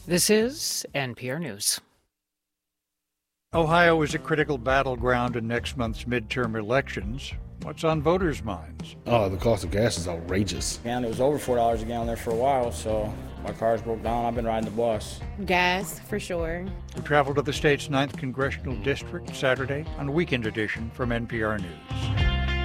This is NPR News. Ohio is a critical battleground in next month's midterm elections. What's on voters' minds? The cost of gas is outrageous. And it was over $4 a gallon there for a while, so my car's broke down. I've been riding the bus. Gas, for sure. We travel to the state's 9th Congressional District Saturday on a weekend edition from NPR News.